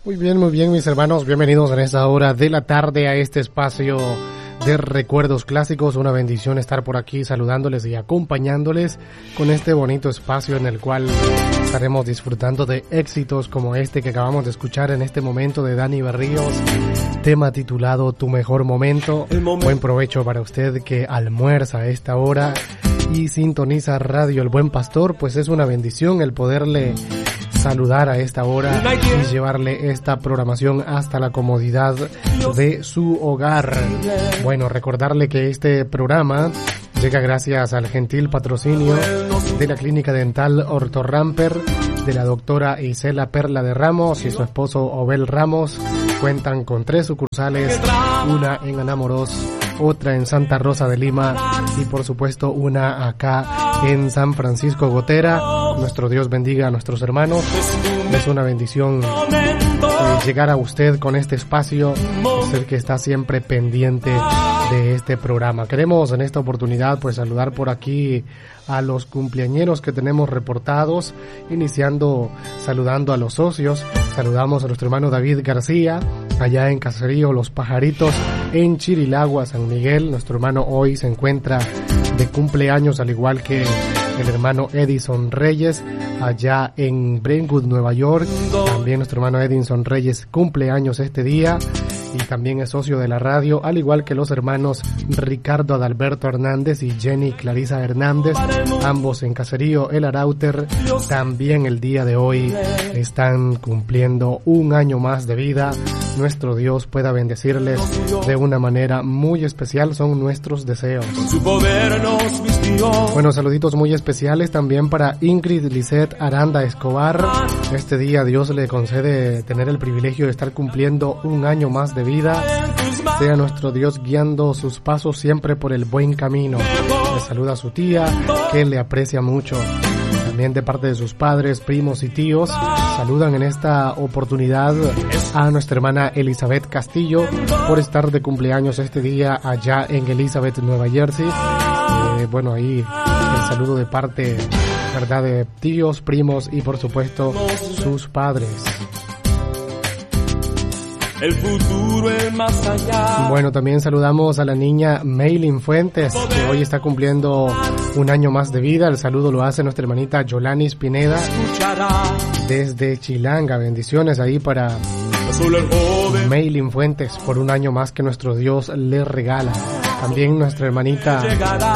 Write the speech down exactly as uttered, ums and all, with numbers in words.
Muy bien, muy bien, mis hermanos, bienvenidos en esta hora de la tarde a este espacio de recuerdos clásicos. Una bendición estar por aquí saludándoles y acompañándoles con este bonito espacio en el cual estaremos disfrutando de éxitos como este que acabamos de escuchar en este momento de Dani Berríos, tema titulado Tu Mejor Momento. Buen provecho para usted que almuerza a esta hora y sintoniza Radio El Buen Pastor, pues es una bendición el poderle saludar a esta hora y llevarle esta programación hasta la comodidad de su hogar. Bueno, recordarle que este programa llega gracias al gentil patrocinio de la Clínica Dental Ortorramper, de la doctora Isela Perla de Ramos y su esposo Obel Ramos. Cuentan con tres sucursales, una en Anamorós, otra en Santa Rosa de Lima y por supuesto una acá en San Francisco Gotera. Nuestro Dios bendiga a nuestros hermanos. Es una bendición eh, llegar a usted con este espacio, usted que está siempre pendiente de este programa. Queremos en esta oportunidad pues saludar por aquí a los cumpleañeros que tenemos reportados, iniciando saludando a los socios. Saludamos a nuestro hermano David García, allá en Caserío Los Pajaritos, en Chirilagua, San Miguel. Nuestro hermano hoy se encuentra de cumpleaños, al igual que el hermano Edison Reyes, allá en Brentwood, Nueva York. También nuestro hermano Edison Reyes cumpleaños este día y también es socio de la radio, al igual que los hermanos Ricardo Adalberto Hernández y Jenny Clarisa Hernández, ambos en Caserío El Arauter. También el día de hoy están cumpliendo un año más de vida. Nuestro Dios pueda bendecirles de una manera muy especial, son nuestros deseos. Bueno, saluditos muy especiales también para Ingrid Lisette Aranda Escobar. Este día Dios le concede tener el privilegio de estar cumpliendo un año más de vida. Sea nuestro Dios guiando sus pasos siempre por el buen camino. Le saluda a su tía, que le aprecia mucho. También de parte de sus padres, primos y tíos, saludan en esta oportunidad a nuestra hermana Elizabeth Castillo por estar de cumpleaños este día allá en Elizabeth, Nueva Jersey. Eh, bueno, ahí el saludo de parte, ¿verdad?, de tíos, primos y por supuesto sus padres. El futuro es más allá. Bueno, también saludamos a la niña Maylin Fuentes, que hoy está cumpliendo un año más de vida. El saludo lo hace nuestra hermanita Yolanis Pineda desde Chilanga. Bendiciones ahí para Maylin Fuentes por un año más que nuestro Dios le regala. También nuestra hermanita